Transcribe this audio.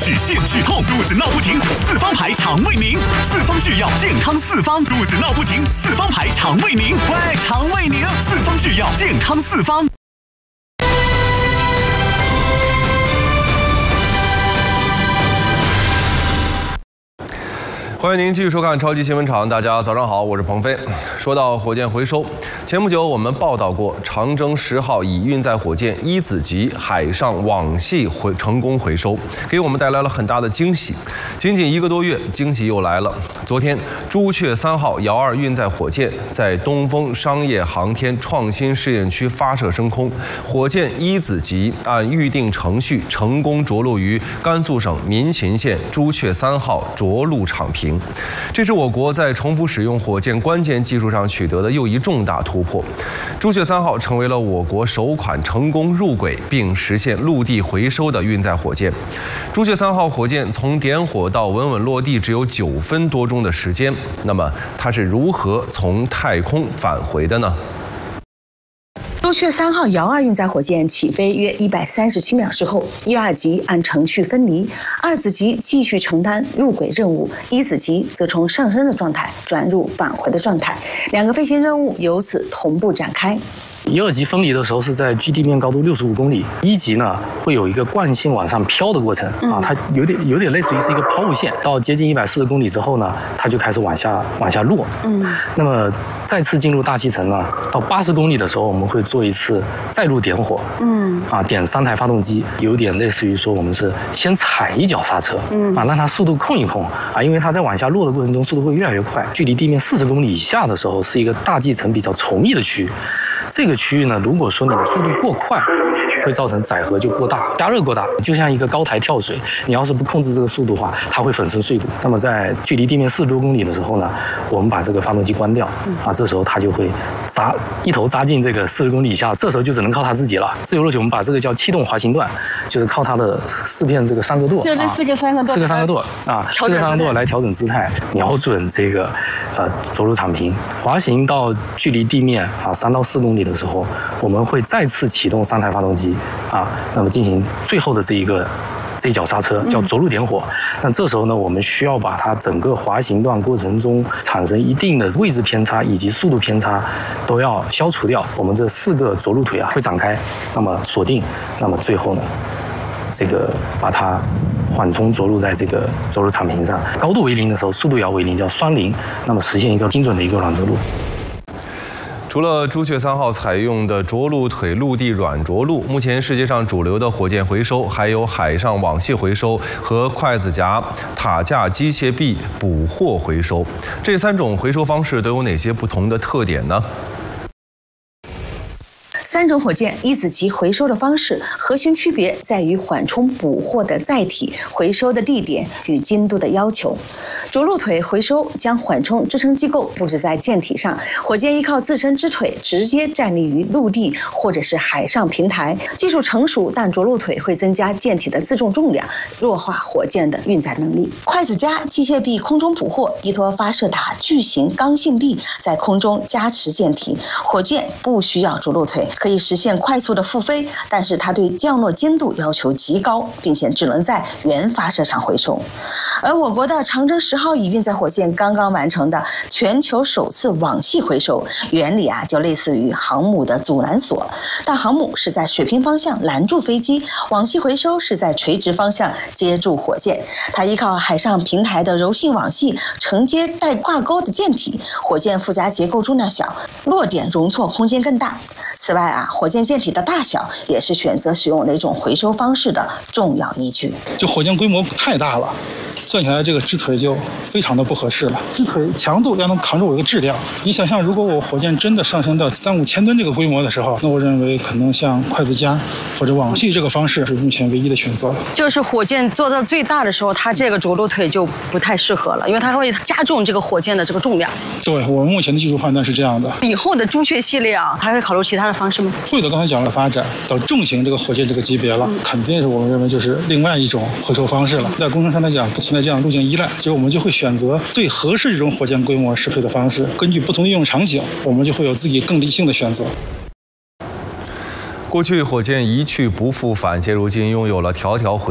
止泻止痛，肚子闹不停，四方牌肠胃宁，四方制药健康四方，肚子闹不停，四方牌肠胃宁，喂，肠胃宁，四方制药健康四方。 欢迎您继续收看超级新闻场，大家早上好，我是鹏飞。说到火箭回收，前不久我们报道过长征10号乙运载火箭一子级海上网系成功回收，给我们带来了很大的惊喜。仅仅1个多月，惊喜又来了。昨天，朱雀3号遥2运载火箭在东风商业航天创新试验区发射升空，火箭一子级按预定程序成功着陆于甘肃省民勤县朱雀3号着陆场坪。这是我国在重复使用火箭关键技术上取得的又一重大突破。朱雀3号成为了我国首款成功入轨并实现陆地回收的运载火箭。朱雀3号火箭从点火到稳稳落地只有9分多钟的时间。那么它是如何从太空返回的呢？ 朱雀3号遥2运载火箭起飞约137秒之后，1、2级按程序分离，2子级继续承担入轨任务，1子级则从上升的状态转入返回的状态，两个飞行任务由此同步展开。 1、2级分离的时候是在距地面高度65公里，1级呢会有一个惯性往上飘的过程啊，它有点类似于是一个抛物线，到接近140公里之后呢，它就开始往下落。那么再次进入大气层呢，到80公里的时候，我们会做一次再入点火，点3台发动机，有点类似于说我们是先踩一脚刹车，让它速度控一控啊，因为它在往下落的过程中速度会越来越快，距离地面40公里以下的时候是一个大气层比较稠密的区域。这个区域呢，如果说你的速度过快，会造成载荷就过大，加热过大，就像一个高台跳水，你要是不控制这个速度的话，它会粉身碎骨。那么在距离地面40多公里的时候呢，我们把这个发动机关掉，这时候它就会一头扎进这个40公里以下，这时候就只能靠它自己了。自由落体我们把这个叫气动滑行段，就是靠它的4片这个三个舵， 就这4个三个舵，4 个三个舵来调整姿态，瞄准这个着陆场坪，滑行到距离地面3到4公里的时候，我们会再次启动3台发动机那么进行最后的这一脚刹车，叫着陆点火。那这时候呢，我们需要把它整个滑行段过程中产生一定的位置偏差以及速度偏差都要消除掉。我们这4个着陆腿会展开，那么锁定，那么最后呢，这个把它缓冲着陆在这个着陆场坪上，高度为0的时候，速度也要为0，叫双0，那么实现一个精准的一个软着陆。 除了朱雀3号采用的着陆腿陆地软着陆，目前世界上主流的火箭回收还有海上网系回收和筷子夹、塔架机械臂捕获回收。这3种回收方式都有哪些不同的特点呢 ？3种火箭1子级回收的方式，核心区别在于缓冲捕获的载体、回收的地点与精度的要求。着陆腿回收将缓冲支撑机构布置在舰体上，火箭依靠自身之腿直接站立于陆地或者是海上平台。技术成熟，但着陆腿会增加舰体的自重重量，弱化火箭的运载能力。筷子夹机械臂空中捕获，依托发射塔巨型刚性臂在空中加持舰体，火箭不需要着陆腿，可以实现快速的复飞，但是它对降落精度要求极高，并且只能在原发射场回收。而我国的长征10号乙运载火箭刚刚完成的全球首次网系回收，原理就类似于航母的阻拦索，但航母是在水平方向拦住飞机，网系回收是在垂直方向接住火箭。它依靠海上平台的柔性网系承接带挂钩的舰体，火箭附加结构重量小，落点容错空间更大。此外火箭舰体的大小也是选择使用哪种回收方式的重要依据。 就火箭规模太大了，算起来这个支腿就非常的不合适了。支腿强度要能扛住我一个质量。你想象，如果我火箭真的上升到3、5千吨这个规模的时候，那我认为可能像筷子夹或者网系这个方式是目前唯一的选择了。 就是火箭做到最大的时候，它这个着陆腿就不太适合了，因为它会加重这个火箭的这个重量。 对，我们目前的技术判断是这样的。 以后的朱雀系列还会考虑其他的方式吗？ 会的，刚才讲了发展到重型这个火箭这个级别了，肯定是我们认为就是另外一种回收方式了。在工程上来讲，不存在这样的路径依赖，所以我们就会选择最合适这种火箭规模适配的方式，根据不同的应用场景，我们就会有自己更理性的选择。 过去火箭一去不复返，现如今拥有了条条回